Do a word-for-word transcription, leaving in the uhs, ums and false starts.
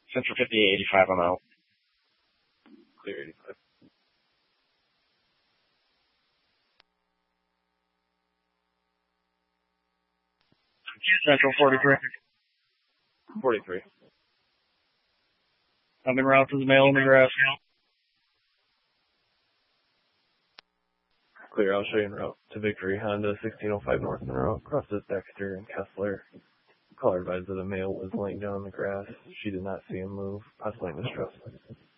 Central fifty-eight eighty-five, I'm out. Clear eighty-five. Central forty-three. forty-three. I'm en route to the mail in the grass. Clear, I'll show you en route to Victory. Honda sixteen oh five North Monroe. Crosses Dexter and Kessler. Caller advised that a male was laying down in the grass. She did not see him move, possibly in distress.